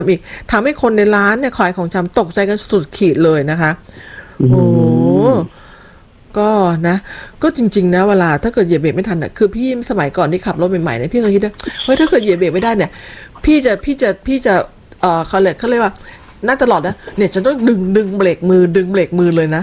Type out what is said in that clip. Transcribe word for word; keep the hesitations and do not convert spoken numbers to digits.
อีกทำให้คนในร้านเนี่ยขายของชำตกใจกันสุดขีดเลยนะคะอืโอ้มก็นะก็จริงๆนะเวลาถ้าเกิดเหยียบเบรกไม่ทันอ่ะคือพี่สมัยก่อนที่ขับรถใหม่ๆเนี่ยพี่เคยคิดว่าเฮ้ยถ้าเกิดเหยียบเบรกไม่ได้เนี่ยพี่จะพี่จะพี่จะเออเขาเรียกเขาเรียกว่านั่นตลอดนะเนี่ยฉันต้องดึงดึงเบรกมือดึงเบรกมือเลยนะ